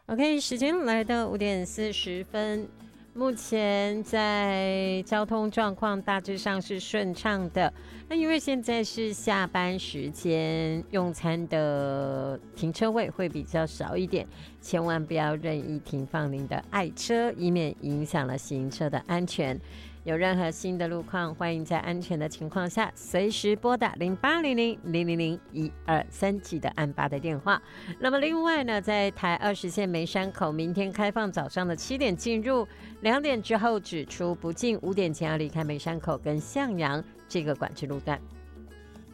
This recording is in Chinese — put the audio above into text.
OK， 时间来到5点40分，目前在交通状况大致上是顺畅的。那因为现在是下班时间，用餐的停车位会比较少一点，千万不要任意停放您的爱车，以免影响了行车的安全。有任何新的路况，欢迎在安全的情况下随时拨打0800-000-123，记得按8的电话。那么另外呢，在台20线梅山口，明天开放早上的7点进入，2点之后指出不进，5点前要离开梅山口跟向阳这个管制路段。